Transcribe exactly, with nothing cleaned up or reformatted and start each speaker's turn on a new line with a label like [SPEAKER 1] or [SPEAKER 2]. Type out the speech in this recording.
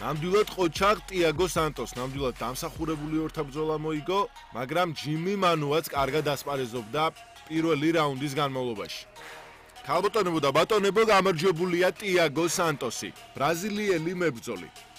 [SPEAKER 1] ნამდვილად ყოჩაღ ტიაგო სანტოს, ნამდვილად დამსახურებული ორთაბრძოლა მოიგო, მაგრამ ჯიმი მანუაც კარგად ასპარეზობდა პირველი რაუნდის განმავლობაში. ქალბატონებო და ბატონებო, გამარჯვებულია ტიაგო სანტოსი, ბრაზილიელი მებრძოლი.